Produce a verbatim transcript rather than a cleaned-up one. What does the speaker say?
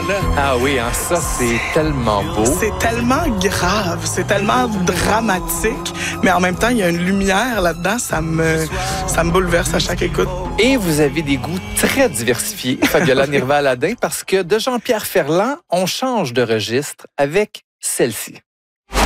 là. Ah oui, hein, ça, c'est tellement beau. C'est tellement grave, c'est tellement dramatique, mais en même temps, il y a une lumière là-dedans, ça me, ça me bouleverse à chaque écoute. Et vous avez des goûts très diversifiés, Fabiola Nirva-Aladin, parce que de Jean-Pierre Ferland, on change de registre avec celle-ci.